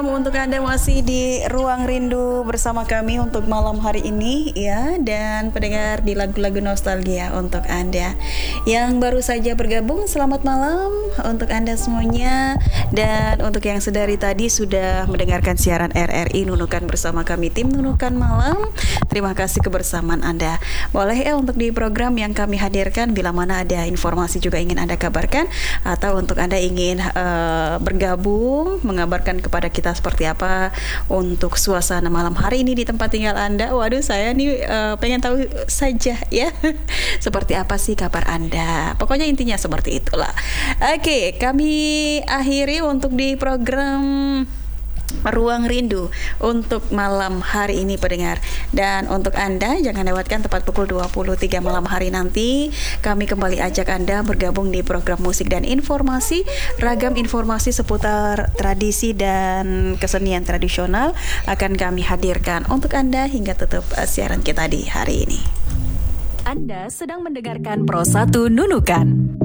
Untuk Anda masih di Ruang Rindu bersama kami untuk malam hari ini ya, dan pendengar di lagu-lagu nostalgia untuk Anda yang baru saja bergabung, selamat malam untuk Anda semuanya. Dan untuk yang sedari tadi sudah mendengarkan siaran RRI Nunukan bersama kami tim Nunukan Malam, terima kasih kebersamaan Anda. Boleh ya untuk di program yang kami hadirkan, bila mana ada informasi juga ingin Anda kabarkan, atau untuk Anda ingin bergabung mengabarkan kepada kita seperti apa untuk suasana malam hari ini di tempat tinggal Anda. Waduh, saya nih pengen tahu saja ya seperti apa sih kabar Anda. Pokoknya intinya seperti itulah. Oke, kami akhiri untuk di program Ruang Rindu untuk malam hari ini pendengar. Dan untuk Anda jangan lewatkan tepat pukul 23 malam hari nanti, kami kembali ajak Anda bergabung di program musik dan informasi. Ragam informasi seputar tradisi dan kesenian tradisional akan kami hadirkan untuk Anda hingga tutup siaran kita di hari ini. Anda sedang mendengarkan Pro 1 Nunukan.